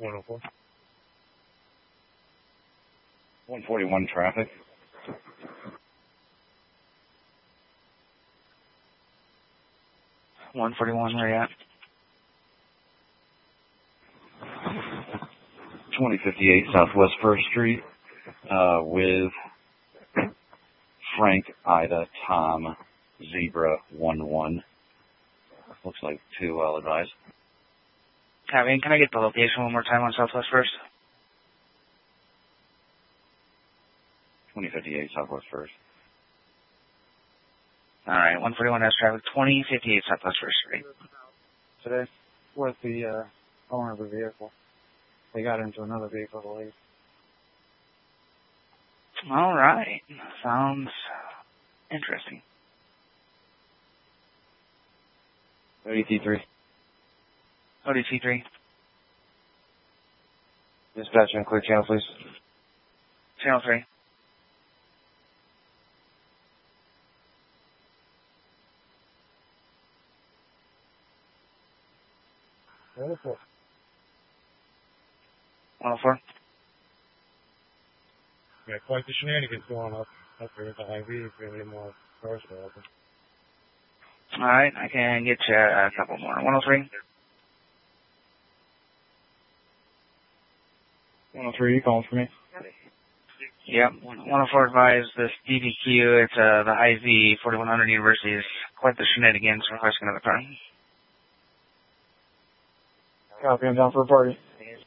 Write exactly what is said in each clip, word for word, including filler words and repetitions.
one oh four. one forty-one traffic. one forty-one, where you at? twenty fifty-eight Southwest First Street, uh, with Frank, Ida, Tom, Zebra, one one. Looks like two, I'll advise. Copy. Can I get the location one more time on Southwest First? twenty fifty-eight Southwest First. All right, one forty-one has traffic, twenty fifty-eight Southwest First Street. Today, with the uh, owner of the vehicle. They got into another vehicle, I believe. All right. Sounds interesting. O D T three. O D T three. Dispatch and clear channel, please. Channel three. one oh four. one oh four. Yeah, quite the shenanigans going up up here at the I V if you have any more cars available. All right, I can get you a couple more. one oh three. one oh three, you calling for me? Yep. one oh four advised this D B Q. It's uh, the I V forty-one hundred University is quite the shenanigans. Requesting another car. Copy, I'm down for a party.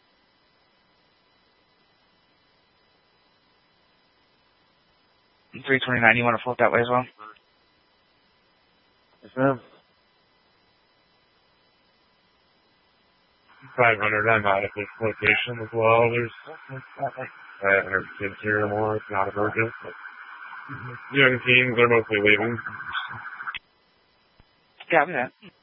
three twenty-nine, you want to float that way as well? Yes, ma'am. five hundred, I'm out at this location as well. There's uh, there's kids here more. It's not emergent, but young teens are mostly leaving. Copy that.